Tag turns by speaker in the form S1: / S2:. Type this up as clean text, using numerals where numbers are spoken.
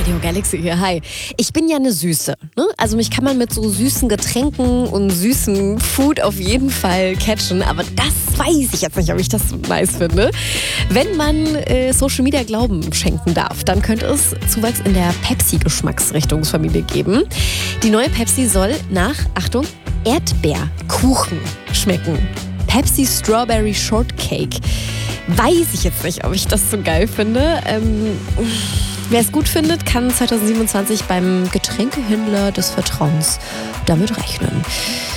S1: Radio Galaxy hier, hi. Ich bin ja eine Süße, ne? Also mich kann man mit so süßen Getränken und süßen Food auf jeden Fall catchen, aber das weiß ich jetzt nicht, ob ich das so nice finde. Wenn man Social Media Glauben schenken darf, dann könnte es Zuwachs in der Pepsi-Geschmacksrichtungsfamilie geben. Die neue Pepsi soll nach, Achtung, Erdbeerkuchen schmecken. Pepsi Strawberry Shortcake. Weiß ich jetzt nicht, ob ich das so geil finde. Wer es gut findet, kann 2027 beim Getränkehändler des Vertrauens damit rechnen.